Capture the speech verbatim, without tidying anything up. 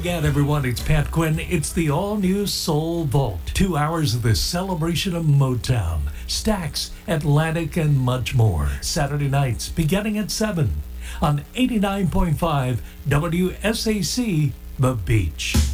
again, everyone. It's Pat Quinn. It's the all-new Soul Vault. Two hours of the celebration of Motown, Stax, Atlantic, and much more. Saturday nights beginning at seven on eighty-nine point five W S A C, The Beach.